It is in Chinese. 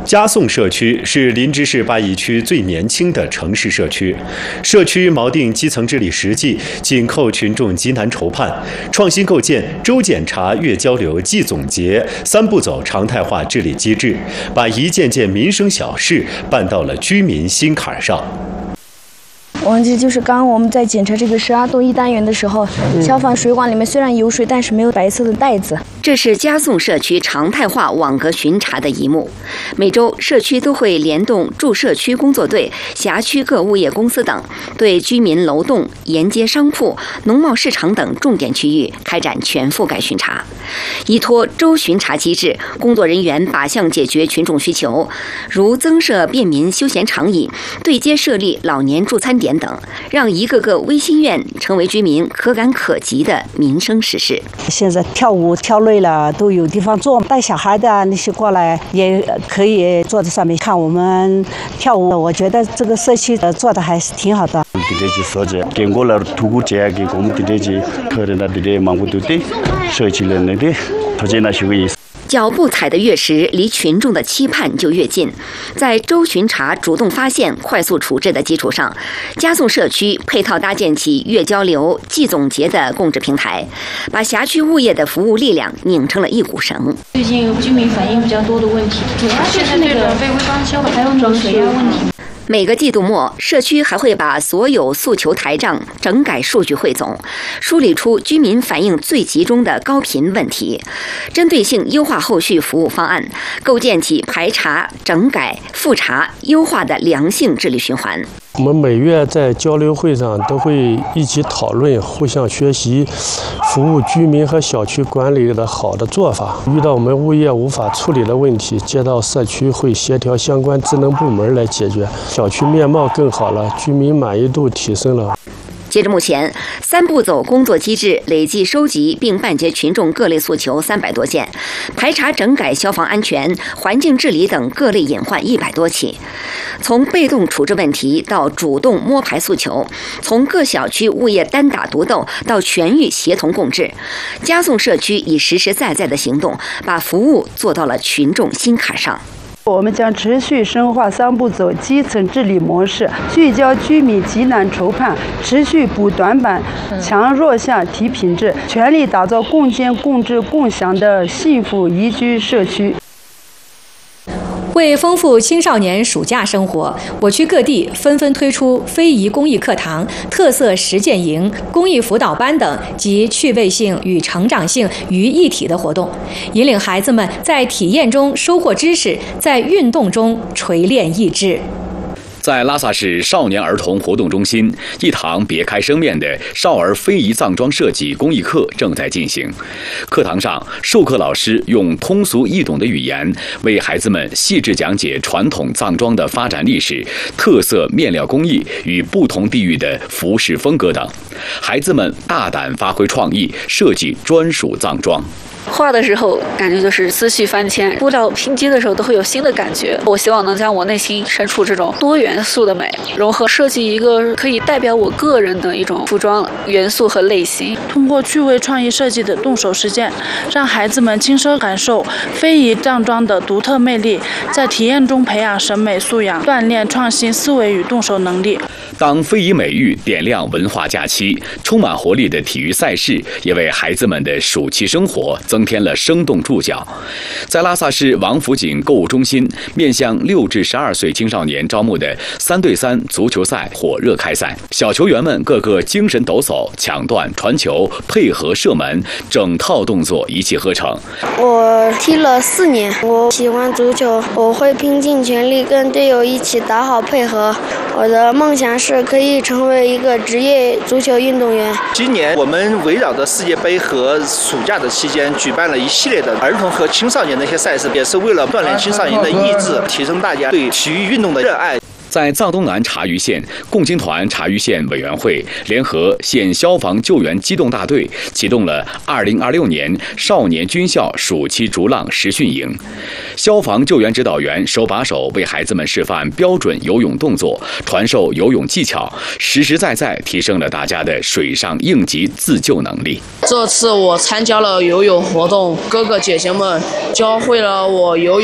嘉颂社区是林芝市八义区最年轻的城市社区，社区锚定基层治理实际，紧扣群众急难愁盼，创新构建周检查、月交流、季总结3步走常态化治理机制，把一件件民生小事办到了居民心坎上。 我们就是刚刚我们在检查这个12栋1单元的时候，消防水管里面虽然有水，但是没有白色的袋子。 这是嘉颂社区常态化网格巡查的一幕。每周，社区都会联动驻社区工作队、辖区各物业公司等，对居民楼栋、沿街商铺、农贸市场等重点区域开展全覆盖巡查。依托周巡查机制，工作人员靶向解决群众需求，如增设便民休闲长椅、对街设立老年助餐点等，让一个个微心愿成为居民可感可及的民生实事。 现在跳舞跳累了都有地方坐，带小孩的那些过来也可以坐在上面看我们跳舞。我觉得这个社区做的还是挺好的。 这些设计经过了土谷节给我们这些客人的这些忙活都对社区的那个推荐了许个意思。 脚步踩得越实，离群众的期盼就越近。在周巡查、主动发现、快速处置的基础上，嘉颂社区配套搭建起月交流、季总结的共治平台，把辖区物业的服务力量拧成了一股绳。 最近居民反映比较多的问题，主要就是那个非规装修，还有那个水压问题。 每个季度末，社区还会把所有诉求台账、整改数据汇总，梳理出居民反映最集中的高频问题，针对性优化后续服务方案，构建起排查、整改、复查、优化的良性治理循环。 我们每月在交流会上都会一起讨论，互相学习服务居民和小区管理的好的做法。遇到我们物业无法处理的问题，接到社区会协调相关职能部门来解决，小区面貌更好了，居民满意度提升了。 截至目前，3步走工作机制累计收集并办结群众各类诉求300多件，排查整改消防安全、环境治理等各类隐患100多起。从被动处置问题到主动摸排诉求，从各小区物业单打独斗到全域协同共治，嘉颂社区以实实在在的行动，把服务做到了群众心坎上。 我们将持续深化3步走基层治理模式，聚焦居民急难愁盼，持续补短板，强弱项，提品质，全力打造共建共治共享的幸福宜居社区。 为丰富青少年暑假生活，我区各地纷纷推出非遗公益课堂、特色实践营、公益辅导班等集趣味性与成长性于一体的活动，引领孩子们在体验中收获知识，在运动中锤炼意志。 在拉萨市少年儿童活动中心，一堂别开生面的少儿非遗藏装设计公益课正在进行。课堂上，授课老师用通俗易懂的语言，为孩子们细致讲解传统藏装的发展历史、特色面料工艺与不同地域的服饰风格等。孩子们大胆发挥创意，设计专属藏装。 画的时候感觉就是思绪翻千，布料拼接的时候都会有新的感觉。我希望能将我内心深处这种多元素的美融合，设计一个可以代表我个人的一种服装元素和类型。 通过趣味创意设计的动手实践，让孩子们亲身感受非遗藏装的独特魅力，在体验中培养审美素养，锻炼创新思维与动手能力。 当非遗美育点亮文化假期，充满活力的体育赛事也为孩子们的暑期生活增添了生动注脚。在拉萨市王府井购物中心，面向6至12岁青少年招募的3对3足球赛火热开赛，小球员们个个精神抖擞，抢断、传球、配合射门，整套动作一气呵成。 我踢了4年，我喜欢足球，我会拼尽全力跟队友一起打好配合。我的梦想是可以成为一个职业足球运动员。 今年我们围绕着世界杯和暑假的期间举办了一系列的儿童和青少年的一些赛事，也是为了锻炼青少年的意志，提升大家对体育运动的热爱。 在藏东南察隅县，共青团察隅县委员会联合县消防救援机动大队，启动了2026年少年军校暑期逐浪实训营。消防救援指导员手把手为孩子们示范标准游泳动作，传授游泳技巧，实实在在提升了大家的水上应急自救能力。 这次我参加了游泳活动，哥哥姐姐们教会了我游泳。